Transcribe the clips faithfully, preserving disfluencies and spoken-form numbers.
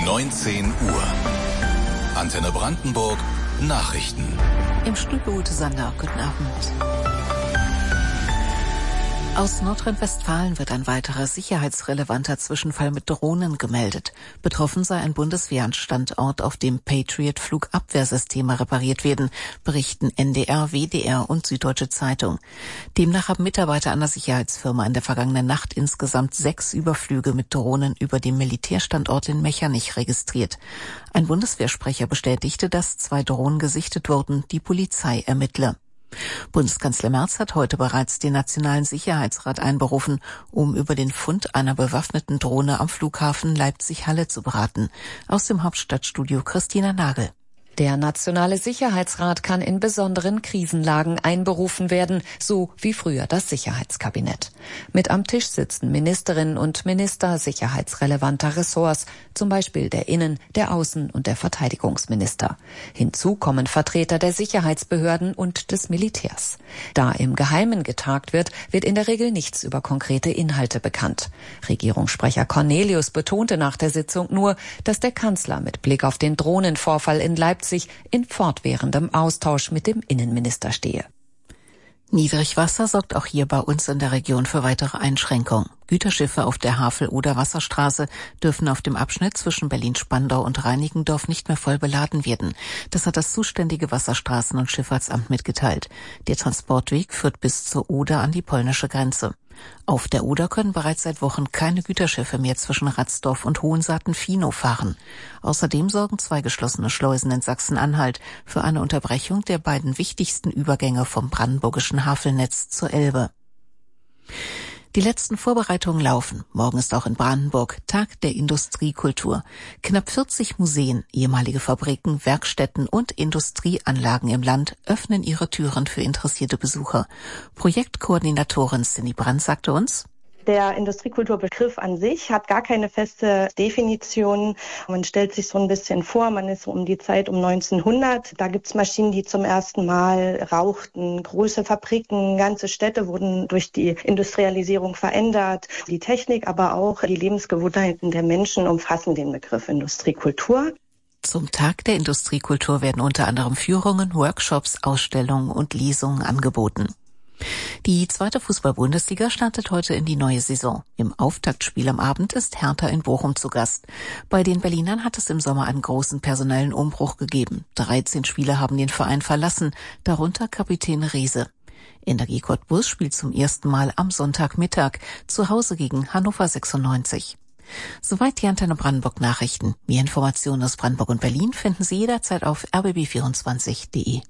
neunzehn Uhr. Antenne Brandenburg, Nachrichten. Im Studio Ute Sander, guten Abend. Aus Nordrhein-Westfalen wird ein weiterer sicherheitsrelevanter Zwischenfall mit Drohnen gemeldet. Betroffen sei ein Bundeswehrstandort, auf dem Patriot-Flugabwehrsysteme repariert werden, berichten N D R, W D R und Süddeutsche Zeitung. Demnach haben Mitarbeiter einer Sicherheitsfirma in der vergangenen Nacht insgesamt sechs Überflüge mit Drohnen über dem Militärstandort in Mechernich registriert. Ein Bundeswehrsprecher bestätigte, dass zwei Drohnen gesichtet wurden, die Polizei ermittle. Bundeskanzler Merz hat heute bereits den Nationalen Sicherheitsrat einberufen, um über den Fund einer bewaffneten Drohne am Flughafen Leipzig-Halle zu beraten. Aus dem Hauptstadtstudio Christina Nagel. Der Nationale Sicherheitsrat kann in besonderen Krisenlagen einberufen werden, so wie früher das Sicherheitskabinett. Mit am Tisch sitzen Ministerinnen und Minister sicherheitsrelevanter Ressorts, zum Beispiel der Innen-, der Außen- und der Verteidigungsminister. Hinzu kommen Vertreter der Sicherheitsbehörden und des Militärs. Da im Geheimen getagt wird, wird in der Regel nichts über konkrete Inhalte bekannt. Regierungssprecher Cornelius betonte nach der Sitzung nur, dass der Kanzler mit Blick auf den Drohnenvorfall in Leipzig sich in fortwährendem Austausch mit dem Innenminister stehe. Niedrigwasser sorgt auch hier bei uns in der Region für weitere Einschränkungen. Güterschiffe auf der Havel-Oder-Wasserstraße dürfen auf dem Abschnitt zwischen Berlin-Spandau und Reinickendorf nicht mehr voll beladen werden. Das hat das zuständige Wasserstraßen- und Schifffahrtsamt mitgeteilt. Der Transportweg führt bis zur Oder an die polnische Grenze. Auf der Oder können bereits seit Wochen keine Güterschiffe mehr zwischen Ratsdorf und Hohensaten-Finow fahren. Außerdem sorgen zwei geschlossene Schleusen in Sachsen-Anhalt für eine Unterbrechung der beiden wichtigsten Übergänge vom brandenburgischen Havelnetz zur Elbe. Die letzten Vorbereitungen laufen. Morgen ist auch in Brandenburg Tag der Industriekultur. Knapp vierzig Museen, ehemalige Fabriken, Werkstätten und Industrieanlagen im Land öffnen ihre Türen für interessierte Besucher. Projektkoordinatorin Cindy Brandt sagte uns: Der Industriekulturbegriff an sich hat gar keine feste Definition. Man stellt sich so ein bisschen vor, man ist so um die Zeit um neunzehnhundert. Da gibt's Maschinen, die zum ersten Mal rauchten. Große Fabriken, ganze Städte wurden durch die Industrialisierung verändert. Die Technik, aber auch die Lebensgewohnheiten der Menschen umfassen den Begriff Industriekultur. Zum Tag der Industriekultur werden unter anderem Führungen, Workshops, Ausstellungen und Lesungen angeboten. Die zweite Fußball-Bundesliga startet heute in die neue Saison. Im Auftaktspiel am Abend ist Hertha in Bochum zu Gast. Bei den Berlinern hat es im Sommer einen großen personellen Umbruch gegeben. dreizehn Spieler haben den Verein verlassen, darunter Kapitän Riese. Energie Cottbus spielt zum ersten Mal am Sonntagmittag zu Hause gegen Hannover sechsundneunzig. Soweit die Antenne Brandenburg Nachrichten. Mehr Informationen aus Brandenburg und Berlin finden Sie jederzeit auf r b b vierundzwanzig punkt d e.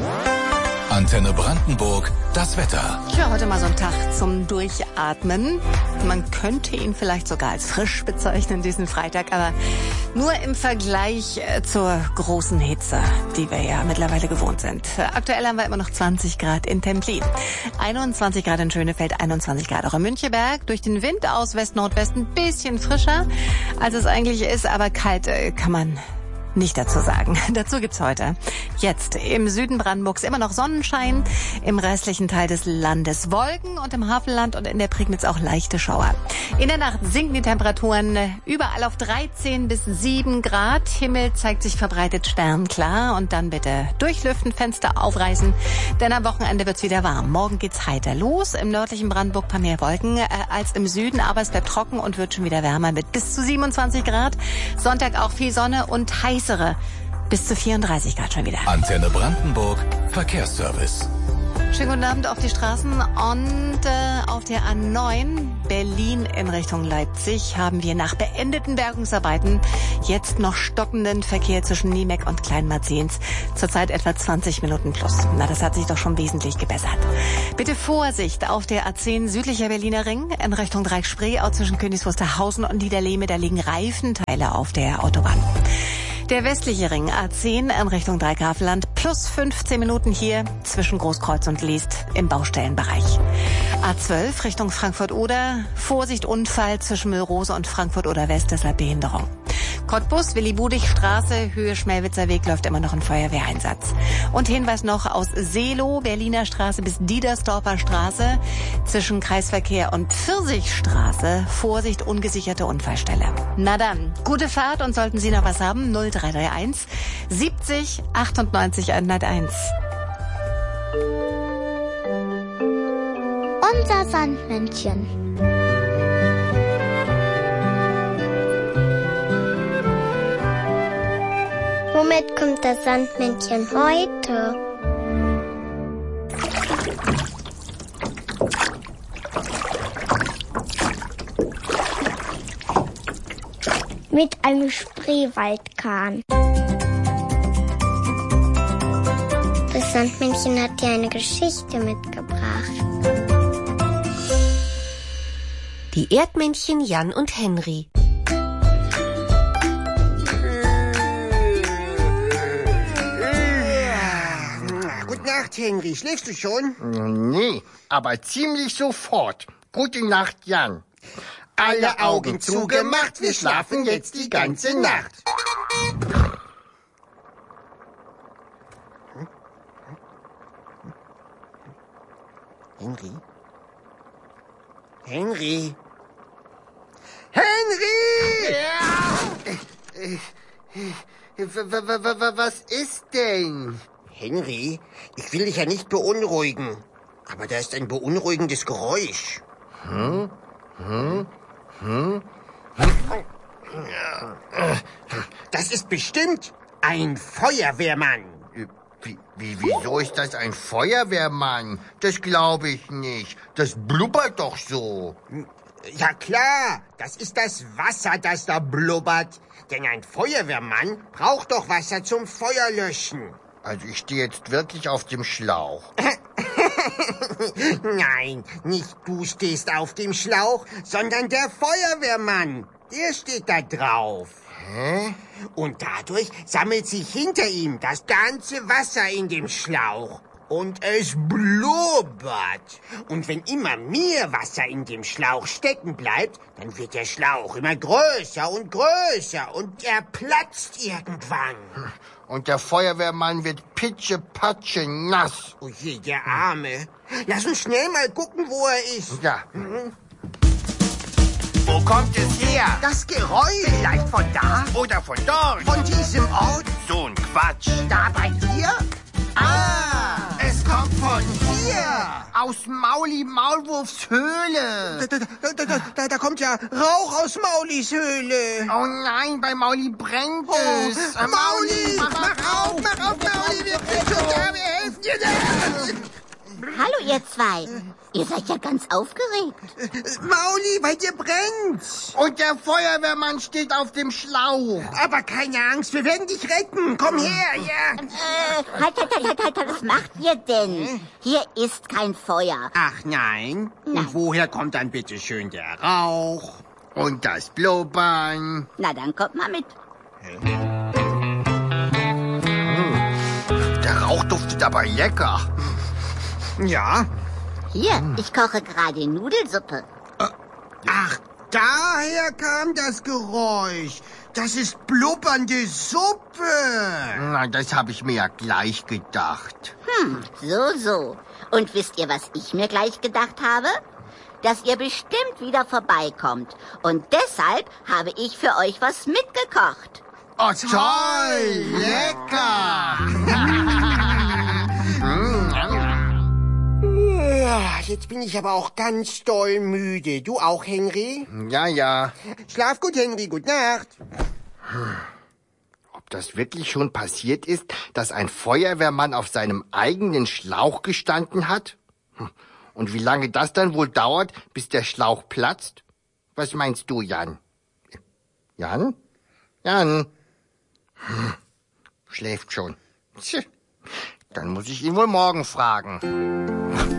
Antenne Brandenburg, das Wetter. Ja, heute mal so ein Tag zum Durchatmen. Man könnte ihn vielleicht sogar als frisch bezeichnen, diesen Freitag, aber nur im Vergleich zur großen Hitze, die wir ja mittlerweile gewohnt sind. Aktuell haben wir immer noch zwanzig Grad in Templin, einundzwanzig Grad in Schönefeld, einundzwanzig Grad auch in Müncheberg. Durch den Wind aus West-Nordwest ein bisschen frischer, als es eigentlich ist, aber kalt kann man nicht dazu sagen. Dazu gibt's heute jetzt im Süden Brandenburgs immer noch Sonnenschein, im restlichen Teil des Landes Wolken und im Havelland und in der Prignitz auch leichte Schauer. In der Nacht sinken die Temperaturen überall auf dreizehn bis sieben Grad. Himmel zeigt sich verbreitet sternklar und dann bitte durchlüften, Fenster aufreißen, denn am Wochenende wird's wieder warm. Morgen geht's heiter los. Im nördlichen Brandenburg paar mehr Wolken äh, als im Süden, aber es bleibt trocken und wird schon wieder wärmer mit bis zu siebenundzwanzig Grad. Sonntag auch viel Sonne und heiß bis zu vierunddreißig Grad schon wieder. Antenne Brandenburg, Verkehrsservice. Schönen guten Abend auf die Straßen und äh, auf der A neun Berlin in Richtung Leipzig haben wir nach beendeten Bergungsarbeiten jetzt noch stockenden Verkehr zwischen Niemeck und Kleinmarzens. Zurzeit etwa zwanzig Minuten plus. Na, das hat sich doch schon wesentlich gebessert. Bitte Vorsicht auf der A zehn südlicher Berliner Ring in Richtung Dreieck-Spreeau zwischen Königs Wusterhausen und Niederlehme. Da liegen Reifenteile auf der Autobahn. Der westliche Ring A zehn in Richtung Dreieck-Havelland plus fünfzehn Minuten hier zwischen Großkreuz und Leest im Baustellenbereich. A zwölf Richtung Frankfurt-Oder, Vorsicht Unfall zwischen Müllrose und Frankfurt-Oder West, deshalb Behinderung. Cottbus, Willi-Budig-Straße, Höhe Schmelwitzer Weg läuft immer noch ein Feuerwehreinsatz. Und Hinweis noch aus Seelow, Berliner Straße bis Diedersdorfer Straße, zwischen Kreisverkehr und Pfirsichstraße, Vorsicht, ungesicherte Unfallstelle. Na dann, gute Fahrt und sollten Sie noch was haben, null drei drei eins siebzig achtundneunzig hunderteins. Unser Sandmännchen. Womit kommt das Sandmännchen heute? Mit einem Spreewaldkahn. Das Sandmännchen hat dir eine Geschichte mitgebracht. Die Erdmännchen Jan und Henry. Gute Nacht, Henry. Schläfst du schon? Nee, aber ziemlich sofort. Gute Nacht, Jan. Alle Augen zugemacht, wir schlafen jetzt die ganze Nacht. Henry? Henry? Henry! Ja. Was ist denn? Henry, ich will dich ja nicht beunruhigen, aber da ist ein beunruhigendes Geräusch. Hm? Hm? Hm? Das ist bestimmt ein Feuerwehrmann. Wie, wie, wieso ist das ein Feuerwehrmann? Das glaube ich nicht. Das blubbert doch so. Ja klar, das ist das Wasser, das da blubbert. Denn ein Feuerwehrmann braucht doch Wasser zum Feuerlöschen. Also ich stehe jetzt wirklich auf dem Schlauch. Nein, nicht du stehst auf dem Schlauch, sondern der Feuerwehrmann. Der steht da drauf. Hä? Und dadurch sammelt sich hinter ihm das ganze Wasser in dem Schlauch. Und es blubbert. Und wenn immer mehr Wasser in dem Schlauch stecken bleibt, dann wird der Schlauch immer größer und größer und er platzt irgendwann. Und der Feuerwehrmann wird pitschepatsche nass. Oh je, der Arme. Lass uns schnell mal gucken, wo er ist. Ja. Mhm. Wo kommt es her? Das Geräusch. Vielleicht von da? Oder von dort? Von diesem Ort? So ein Quatsch. Da bei dir? Ah, es kommt von hier. Aus Mauli Maulwurfs Höhle. Da, da, da, da, da, da kommt ja Rauch aus Maulis Höhle. Oh nein, bei Mauli brennt Oh, es. äh, Mauli, mach, mach auf, mach auf, Mauli, wir sind schon da, wir helfen dir da. Hallo, ihr zwei. Ihr seid ja ganz aufgeregt. Mauli, bei dir brennt's. Und der Feuerwehrmann steht auf dem Schlauch. Aber keine Angst, wir werden dich retten. Komm her, ja. Äh, halt, halt, halt, halt, halt, was macht ihr denn? Hier ist kein Feuer. Ach nein. Nein. Und woher kommt dann bitte schön der Rauch? Und das Blubbern. Na, dann kommt mal mit. Der Rauch duftet aber lecker. Ja. Hier, ich koche gerade Nudelsuppe. Ach, daher kam das Geräusch. Das ist blubbernde Suppe. Na, das habe ich mir ja gleich gedacht. Hm, so, so. Und wisst ihr, was ich mir gleich gedacht habe? Dass ihr bestimmt wieder vorbeikommt. Und deshalb habe ich für euch was mitgekocht. Oh, toll! Lecker! Jetzt bin ich aber auch ganz doll müde. Du auch, Henry? Ja, ja. Schlaf gut, Henry. Gute Nacht. Ob das wirklich schon passiert ist, dass ein Feuerwehrmann auf seinem eigenen Schlauch gestanden hat? Und wie lange das dann wohl dauert, bis der Schlauch platzt? Was meinst du, Jan? Jan? Jan? Schläft schon. Tch, dann muss ich ihn wohl morgen fragen.